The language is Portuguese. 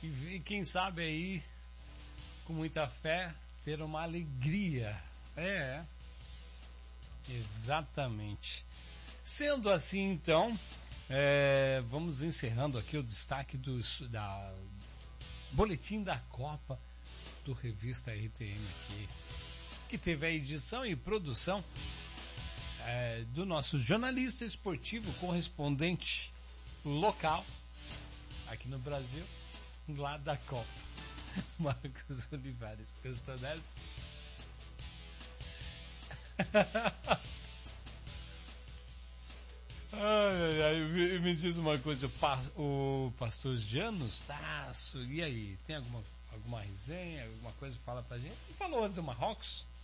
E quem sabe aí, com muita fé, ter uma alegria. Exatamente. Sendo assim, então, vamos encerrando aqui o destaque da Boletim da Copa do Revista RTM aqui, que teve a edição e produção do nosso jornalista esportivo correspondente local aqui no Brasil, lá da Copa, Marcos Olivares. Gostou dessa? Me diz uma coisa, o pastor Janus Tasso, e aí, tem alguma resenha, alguma coisa que fala pra gente? Ele falou do Marrocos?